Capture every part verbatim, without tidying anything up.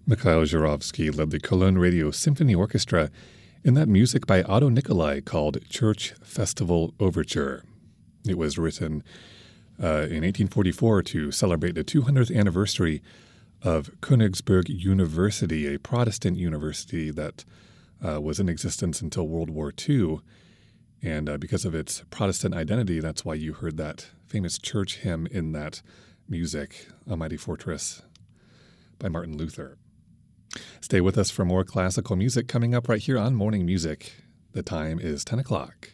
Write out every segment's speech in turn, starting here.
Mikhail Zhuravsky led the Cologne Radio Symphony Orchestra in that music by Otto Nicolai called Church Festival Overture. It was written uh, in eighteen forty-four to celebrate the two hundredth anniversary of Königsberg University, a Protestant university that uh, was in existence until World War Two. And uh, because of its Protestant identity, that's why you heard that famous church hymn in that music, A Mighty Fortress by Martin Luther. Stay with us for more classical music coming up right here on Morning Music. The time is ten o'clock.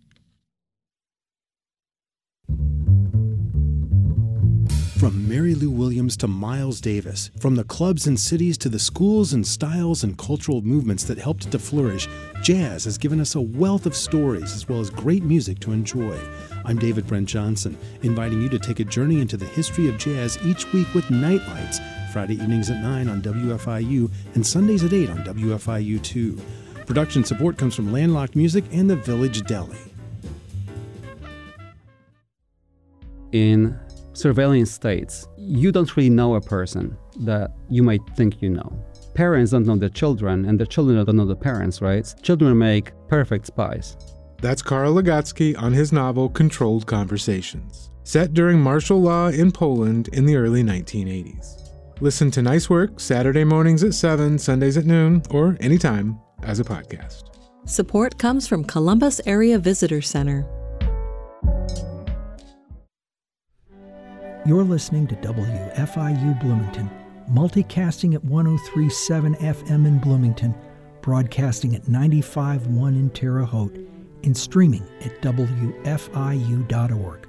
From Mary Lou Williams to Miles Davis, from the clubs and cities to the schools and styles and cultural movements that helped it to flourish, jazz has given us a wealth of stories as well as great music to enjoy. I'm David Brent Johnson, inviting you to take a journey into the history of jazz each week with Nightlights, Friday evenings at nine on W F I U and Sundays at eight on W F I U two. Production support comes from Landlocked Music and the Village Deli. In surveillance states, you don't really know a person that you might think you know. Parents don't know their children, and the children don't know the parents, right? Children make perfect spies. That's Karl Legotsky on his novel Controlled Conversations, set during martial law in Poland in the early nineteen eighties. Listen to Nice Work Saturday mornings at seven, Sundays at noon, or anytime as a podcast. Support comes from Columbus Area Visitor Center. You're listening to W F I U Bloomington, multicasting at one oh three point seven F M in Bloomington, broadcasting at ninety-five point one in Terre Haute, and streaming at W F I U dot org.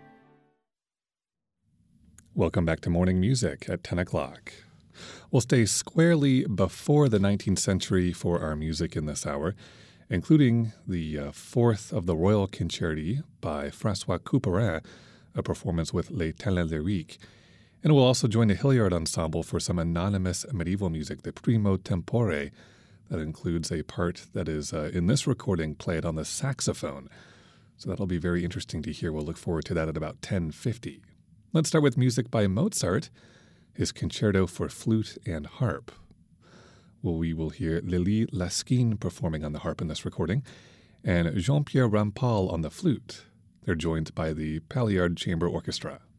Welcome back to Morning Music at ten o'clock. We'll stay squarely before the nineteenth century for our music in this hour, including the uh, fourth of the Royal Concerti by François Couperin, a performance with Les Talents Lyriques. And we'll also join the Hilliard Ensemble for some anonymous medieval music, the Primo Tempore, that includes a part that is, uh, in this recording, played on the saxophone. So that'll be very interesting to hear. We'll look forward to that at about ten fifty. Let's start with music by Mozart, his Concerto for Flute and Harp. Well, we will hear Lily Laskin performing on the harp in this recording, and Jean-Pierre Rampal on the flute. They're joined by the Palliard Chamber Orchestra.